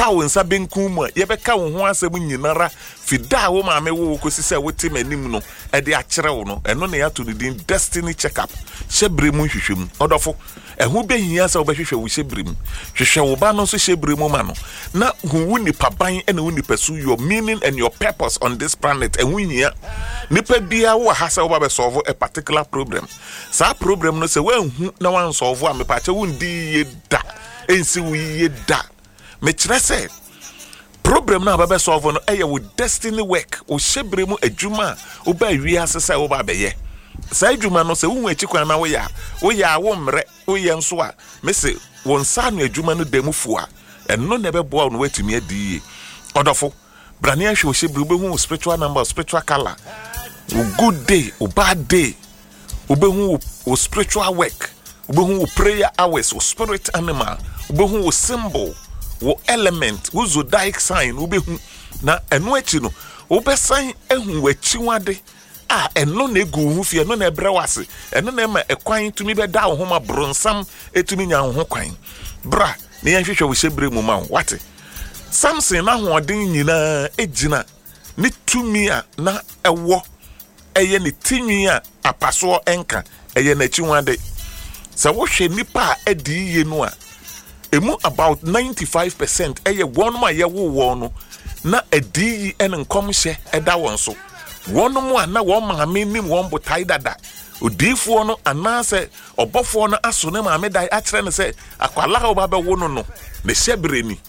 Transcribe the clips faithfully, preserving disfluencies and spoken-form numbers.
yɛpa wo nsa benkum mu yɛbɛka wo ho asɛm nyinara fida wo maame wo kosi sɛ wote manim no ɛde akyerɛ wo no ɛno ne yato ne din destiny checkup hyebre mu hwehwem odofo ɛho behia sɛ wobɛhwehwɛ wo hyebre mu hwehwɛ wo ba no so hyebre mu ma no na hu wo nipa ban ɛna wo nipa so your meaning and your purpose on this planet ɛho hia nipa bia wo ha sɛ wo ba solve a particular problem sa problem no sɛ wanhu na wan solve a me pa che wo ndi ye da ensi wo ye da me kyerɛ sɛ problem na ba solve no ɛyɛ wo destiny work wo hyebre mu adwuma wo ba wi ase sɛ wo ba bɛyɛ sa adwuma no sɛ wo hu akikwan na wo ya wo ya wo mre wo yɛ nso a me se wo nsa no adwuma no demu fu a ɛno na bɛboa no watumi adi odofo brane ahwe wo hyebre wo hu spiritual number spiritual color wo good day wo bad day wo be hu wo spiritual work wo be hu wo prayer hours wo spirit animal wo be hu wo symbol wo element wo zodiac sign wo be hu na ɛno achi no wo be sign ehu wachi wade a ɛno na egu hu fie ɛno na ɛbrɛ wase ɛno na ɛma ɛkwan tumi bɛ da wo ho ma bronsam etumi nya ho kwan bra ne yɛn hwehwɛ wo hyebre mu ma wo wate Samson na hoɔden nyina egina ne tumi a na ɛwɔ ɛyɛ ne tinwi a apaso enka ɛyɛ na chiwade sɛ wo hwɛ nipa a adi ye no a emu about ninety-five percent ɛyɛ wɔn ma yɛ wo wɔn no na adi yi ɛne nkomhye ɛda wɔn so wɔn mu a na wɔn maame nim wɔn botai dada odiifo no anase obofo no aso ne maame dai akyerɛ ne sɛ akwala ha oba bɛwo no no ne hyebre ni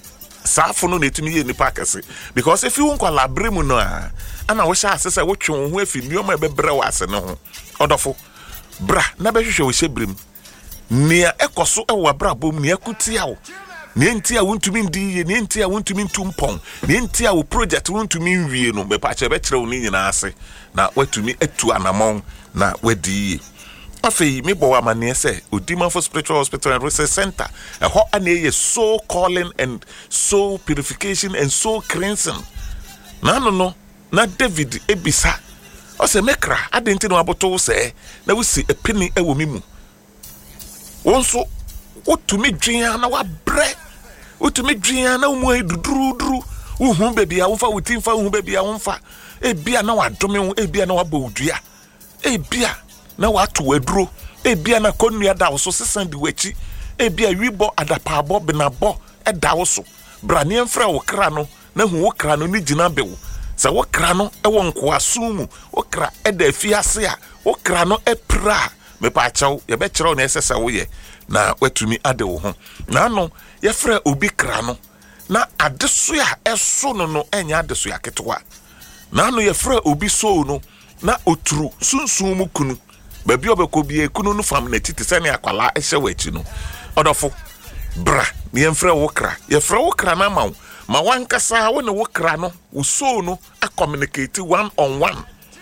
saafo no netumi ye nipa kɛse because if you nkwala bre mu no a ana wo hya ase sɛ wo twe wo ho afi nioma ɛbɛbrɛ wo ase ne ho odofo bra na bɛhwehwɛ wo hyebre mu nia ekoso ɛwɔ bra bom nia kutia wo nia ntia wo ntumi ndi ye nia ntia wo ntumi ntumpɔn nia ntia wo project wo ntumi nwie no be pa kyerɛ bɛkyerɛ wo ni nyina ase na watumi atu anamon na wadi afei me bo amane sɛ Odimafo Spiritual Hospital and Research Center ɛhɔ ana ye soul calling and soul purification and soul cleansing na no no na David ebisa o se mekra adenti no aboto sɛ na wusi epini ewo mimu wonso wotumi dwian na wabrɛ wotumi dwian na umu eduduruduru uhu baby a wonfa wotimfa uhu baby a wonfa ebia na wadome wo ebia na wabodua ebia na watu aduro ebia na konua da wo so sesan di wachi ebia wibo adapabo benabo eda wo so brane mfra wo kra no na hu wo kra no ni gina bewo sa wo kra no e wo nkoaso mu wo kra eda afiase a wo kra no epra me pa chaw ye be kire wo na esesa wo ye na watumi ade wo ho na no ye fra obi kra no na adeso ya eso no no enya adeso ya ketwa na no ye fra obi so no na oturu sunsun mu kunu baby obeko bie kunu no fam na titi sene akwala ehye wachi no odofo bra ne ye fra wo kra ye fra wo kra na ma ma wankasa wo ne wo kra no wo so no a communicate one on one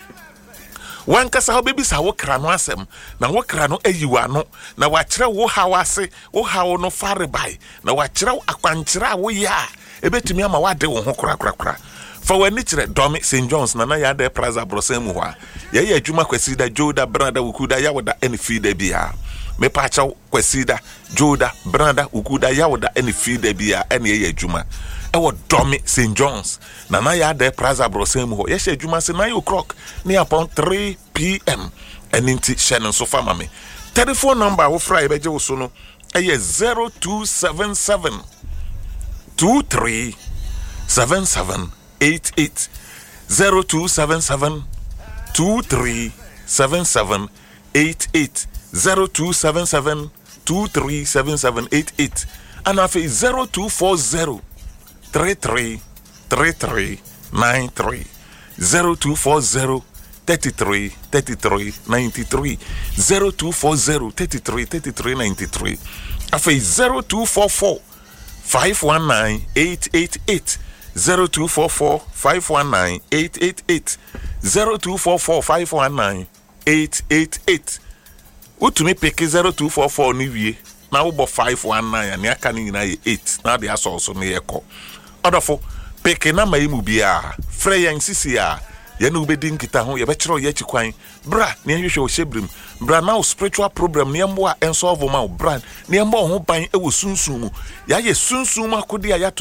wankasa ho bebi sa wo kra no asem na wo kra no ayiwa no na wa kyerɛ wo hawase wo hawo no fare bai na wa kyerɛ akwankyerɛ wo ya ebetumi ama wade wo ho kra kra kra fa wani kyerɛ Domi Saint John's na na ya de Plaza Brosem mu hɔ ya ya adwuma kwasi da Joda brada ukuda ya woda any feed bia me pa kyɛw kwasi da Joda brada ukuda ya woda any feed bia ɛne ya adwuma ɛwɔ Domi Saint John's na na ya de Plaza Brosem mu hɔ ya hye adwuma se nine o'clock near upon three p m ɛne nti hye no so fama me telephone number wo fra ebeje wo so no ɛyɛ zero two seven seven two three seven seven eight eight zero two seven seven two three seven seven eight eight zero two seven seven two three seven seven eight eight and afi zero two four zero three three three three nine three zero two four zero thirty three thirty three ninety three zero two four zero thirty three thirty three ninety three afi zero two four four five one nine eight eight eight zero two four four five one nine eight eight eight zero two four four five one nine eight eight eight utumi pick zero two four four ni wie na wo bo five one nine and aka ni nyina ye eight na de aso so ne yekọ odofo pick na mai mu bia frɛ yan sisi a ye na ubedi nkita ho ye be kyerɛ ye akikwan bra ne hwehwɛ o hyebrim bra na spiritual problem ne mbo a ensolve ma bra ne mbo ho ban e wo sunsun mu ya ye sunsun akode a ya